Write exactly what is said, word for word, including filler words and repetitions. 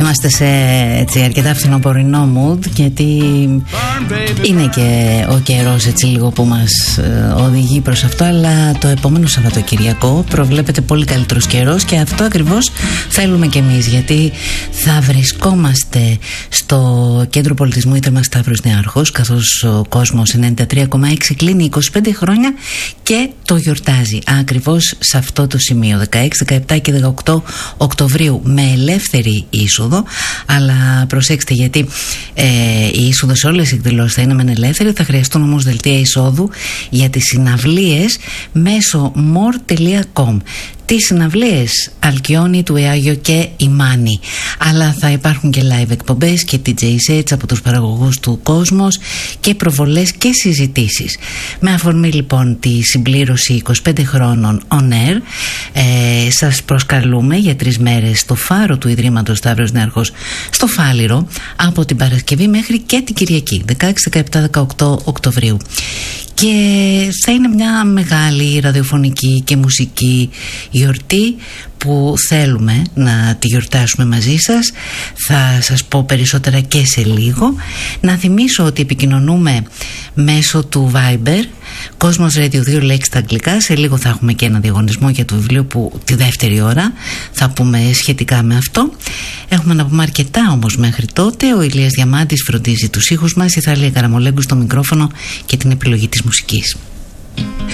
Είμαστε σε έτσι, αρκετά φθινοπορεινό mood, γιατί είναι και ο καιρός έτσι λίγο που μας ε, οδηγεί προς αυτό, αλλά το επόμενο Σαββατοκυριακό προβλέπεται πολύ καλύτερος καιρός και αυτό ακριβώς θέλουμε κι εμείς, γιατί θα βρισκόμαστε στο Κέντρο Πολιτισμού Ίδρυμα Σταύρος Νεάρχος, καθώς ο κόσμος ενενήντα τρία κόμμα έξι κλείνει είκοσι πέντε χρόνια και το γιορτάζει ακριβώς σε αυτό το σημείο, δεκαέξι, δεκαεπτά και δεκαοκτώ Οκτωβρίου, με ελεύθερη είσοδο. Αλλά προσέξτε, γιατί ε, η είσοδος σε όλες οι εκδηλώσεις θα είναι μεν ελεύθερη, θα χρειαστούν όμως δελτία εισόδου για τις συναυλίες μέσω more τελεία com. Τις συναυλίες Αλκιόνι, του Εάγιο και η Μάνη. Αλλά θα υπάρχουν και live εκπομπές και ντι τζέι sets από τους παραγωγούς του Κόσμος και προβολές και συζητήσεις. Με αφορμή λοιπόν τη συμπλήρωση είκοσι πέντε χρόνων on air, ε, σας προσκαλούμε για τρεις μέρες στο φάρο του Ιδρύματος Σταύρος Νεάρχος στο Φάληρο, από την Παρασκευή μέχρι και την Κυριακή, δεκαέξι, δεκαεπτά, δεκαοκτώ Οκτωβρίου. Και θα είναι μια μεγάλη ραδιοφωνική και μουσική γιορτή που θέλουμε να τη γιορτάσουμε μαζί σας. Θα σας πω περισσότερα και σε λίγο. Να θυμίσω ότι επικοινωνούμε μέσω του Viber, Κόσμος Radio, δύο λέξεις στα αγγλικά. Σε λίγο θα έχουμε και ένα διαγωνισμό για το βιβλίο που τη δεύτερη ώρα θα πούμε σχετικά με αυτό. Έχουμε να πούμε αρκετά όμως μέχρι τότε. Ο Ηλίας Διαμάντης φροντίζει τους ήχους μας, η Θάλια Καραμολέγκου στο μικρόφωνο και την επιλογή της μουσικής.